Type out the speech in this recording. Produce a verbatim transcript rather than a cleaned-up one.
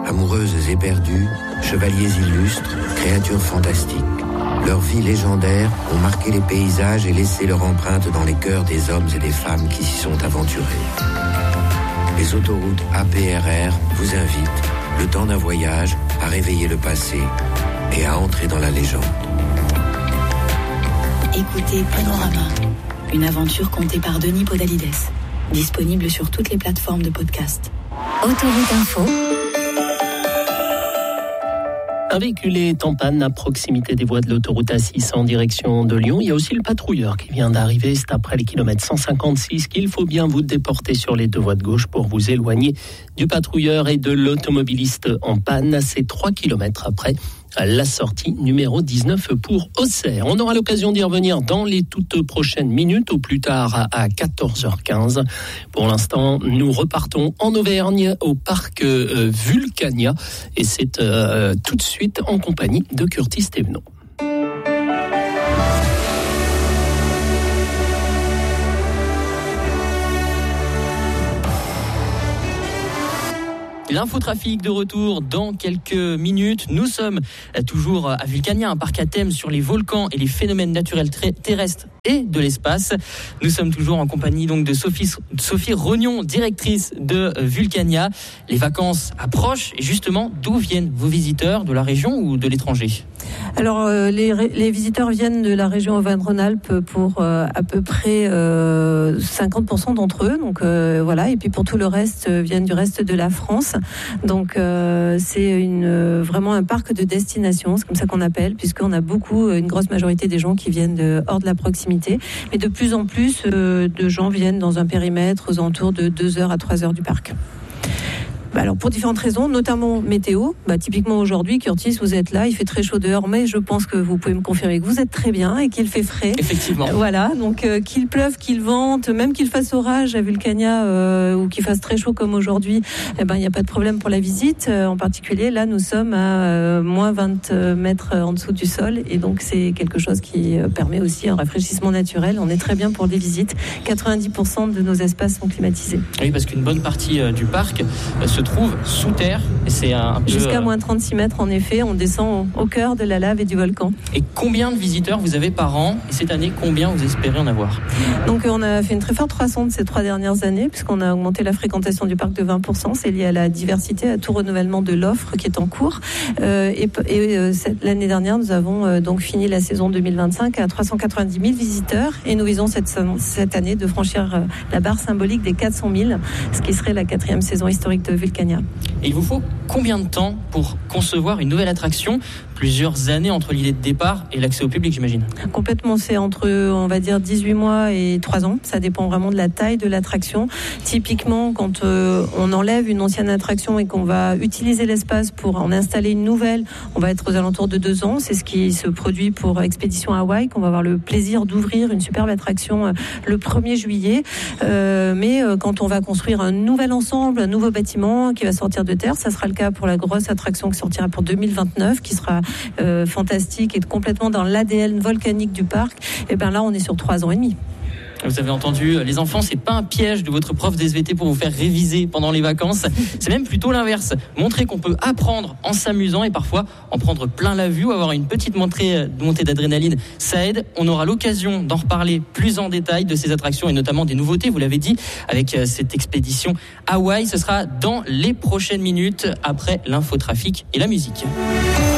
Amoureuses éperdues, chevaliers illustres, créatures fantastiques. Leurs vies légendaires ont marqué les paysages et laissé leur empreinte dans les cœurs des hommes et des femmes qui s'y sont aventurés. Les autoroutes A P R R vous invitent, le temps d'un voyage, à réveiller le passé et à entrer dans la légende. Écoutez Panorama, une aventure contée par Denis Podalides, disponible sur toutes les plateformes de podcast. Autoroute Info. Un véhicule est en panne à proximité des voies de l'autoroute A six en direction de Lyon. Il y a aussi le patrouilleur qui vient d'arriver. C'est après le kilomètre cent cinquante-six qu'il faut bien vous déporter sur les deux voies de gauche pour vous éloigner du patrouilleur et de l'automobiliste en panne. C'est trois kilomètres après la sortie numéro dix-neuf pour Auxerre. On aura l'occasion d'y revenir dans les toutes prochaines minutes, ou plus tard à quatorze heures quinze. Pour l'instant, nous repartons en Auvergne au parc euh, Vulcania, et c'est euh, tout de suite en compagnie de Curtis Thévenot. L'infotrafic de retour dans quelques minutes. Nous sommes toujours à Vulcania, un parc à thème sur les volcans et les phénomènes naturels terrestres et de l'espace. Nous sommes toujours en compagnie donc de Sophie, Sophie Rognon, directrice de Vulcania. Les vacances approchent et justement, d'où viennent vos visiteurs, de la région ou de l'étranger ? Alors, euh, les, les visiteurs viennent de la région Auvergne-Rhône-Alpes pour euh, à peu près euh, cinquante pour cent d'entre eux. Donc euh, voilà, et puis pour tout le reste, euh, viennent du reste de la France. Donc euh, c'est une, euh, vraiment un parc de destination, c'est comme ça qu'on appelle, puisqu'on a beaucoup, une grosse majorité des gens qui viennent de, hors de la proximité. Mais de plus en plus euh, de gens viennent dans un périmètre aux alentours de deux heures à trois heures du parc. Bah alors pour différentes raisons, notamment météo. Bah typiquement aujourd'hui, Curtis, vous êtes là, il fait très chaud dehors, mais je pense que vous pouvez me confirmer que vous êtes très bien et qu'il fait frais. Effectivement. Euh, voilà, donc euh, qu'il pleuve, qu'il vente, même qu'il fasse orage à Vulcania euh, ou qu'il fasse très chaud comme aujourd'hui, eh ben il n'y a pas de problème pour la visite. Euh, en particulier, là, nous sommes à euh, moins vingt mètres en dessous du sol, et donc c'est quelque chose qui euh, permet aussi un rafraîchissement naturel. On est très bien pour des visites. quatre-vingt-dix pour cent de nos espaces sont climatisés. Oui, parce qu'une bonne partie euh, du parc euh, se trouve sous terre, et c'est un, un peu jusqu'à moins trente-six mètres en effet, on descend au, au cœur de la lave et du volcan. Et combien de visiteurs vous avez par an, et cette année combien vous espérez en avoir ? Donc on a fait une très forte croissance ces trois dernières années, puisqu'on a augmenté la fréquentation du parc de vingt pour cent. C'est lié à la diversité, à tout renouvellement de l'offre qui est en cours. Euh, et et euh, cette, l'année dernière, nous avons euh, donc fini la saison deux mille vingt-cinq à trois cent quatre-vingt-dix mille visiteurs, et nous visons cette, cette année de franchir euh, la barre symbolique des quatre cent mille, ce qui serait la quatrième saison historique de Vulcania. Et il vous faut combien de temps pour concevoir une nouvelle attraction ? Plusieurs années entre l'idée de départ et l'accès au public, j'imagine. Complètement, c'est entre, on va dire, dix-huit mois et trois ans. Ça dépend vraiment de la taille de l'attraction. Typiquement, quand euh, on enlève une ancienne attraction et qu'on va utiliser l'espace pour en installer une nouvelle, on va être aux alentours de deux ans. C'est ce qui se produit pour Expédition Hawaï, qu'on va avoir le plaisir d'ouvrir une superbe attraction euh, le premier juillet. Euh, mais euh, quand on va construire un nouvel ensemble, un nouveau bâtiment qui va sortir de terre, ça sera le cas pour la grosse attraction qui sortira pour deux mille vingt-neuf, qui sera Euh, fantastique et complètement dans l'A D N volcanique du parc. Et bien là, on est sur trois ans et demi. Vous avez entendu, les enfants, c'est pas un piège de votre prof d'S V T pour vous faire réviser pendant les vacances. C'est même plutôt l'inverse. Montrer qu'on peut apprendre en s'amusant et parfois en prendre plein la vue ou avoir une petite montée, montée d'adrénaline. Ça aide. On aura l'occasion d'en reparler plus en détail de ces attractions et notamment des nouveautés, vous l'avez dit, avec cette expédition Hawaï. Ce sera dans les prochaines minutes après l'infotrafic et la musique.